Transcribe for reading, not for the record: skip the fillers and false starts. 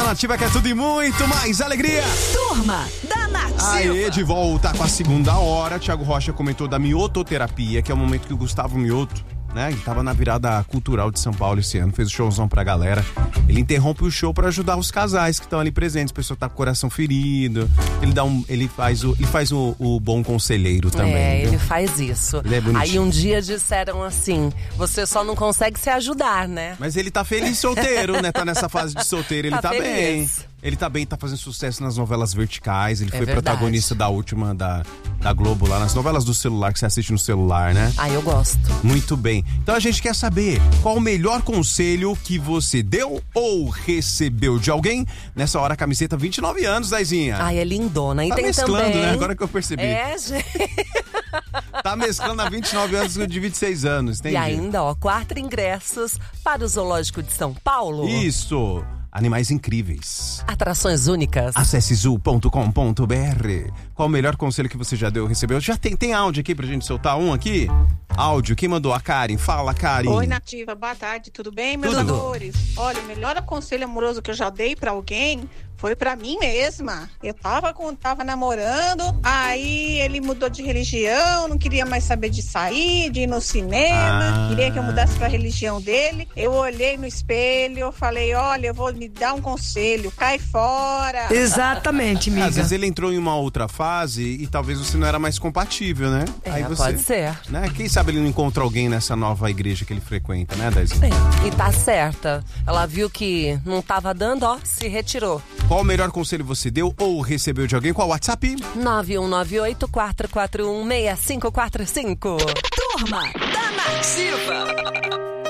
Nativa, que é tudo e muito mais alegria. Turma da Nativa. Aê, de volta com a segunda hora. Thiago Rocha comentou da miototerapia, que é o momento que o Gustavo Mioto, né? Ele tava na virada cultural de São Paulo esse ano, fez o showzão pra galera. Ele interrompe o show pra ajudar os casais que estão ali presentes. A pessoa tá com o coração ferido. Ele faz o bom conselheiro também. Viu? Ele faz isso. Ele é bonitinho. Aí um dia disseram assim: você só não consegue se ajudar, né? Mas ele tá feliz solteiro, né? Tá nessa fase de solteiro, ele tá bem. Ele tá bem, tá fazendo sucesso nas novelas verticais. Ele foi verdade. protagonista da última da Globo lá, nas novelas do celular, que você assiste no celular, né? Ah, eu gosto. Muito bem. Então a gente quer saber qual o melhor conselho que você deu ou recebeu de alguém. Nessa hora, a camiseta 29 anos, Daizinha. Ai, é lindona. E Tá tem mesclando, também... né? Agora que eu percebi. gente. Tá mesclando há 29 anos com de 26 anos, entendi. E ainda, 4 ingressos para o Zoológico de São Paulo. Isso. Animais incríveis. Atrações únicas. Acesse zoo.com.br. Qual o melhor conselho que você já deu ou recebeu? Já tem áudio aqui pra gente soltar um aqui? Áudio, quem mandou? A Karen. Fala, Karen. Oi, Nativa, boa tarde, tudo bem, meus Tudo. amores? Olha, o melhor conselho amoroso que eu já dei pra alguém foi pra mim mesma. Eu tava namorando, aí ele mudou de religião, não queria mais saber de sair, de ir no cinema, queria que eu mudasse pra religião dele. Eu olhei no espelho, eu falei, olha, eu vou me dar um conselho, cai fora. Exatamente, amiga. Às vezes ele entrou em uma outra fase e talvez você não era mais compatível, né? Aí você, pode ser. Né? Quem sabe ele não encontra alguém nessa nova igreja que ele frequenta, né, Daizinha? E tá certa. Ela viu que não tava dando, se retirou. Qual o melhor conselho você deu ou recebeu de alguém? Qual o WhatsApp? 9198-441-6545. Turma da Nativa.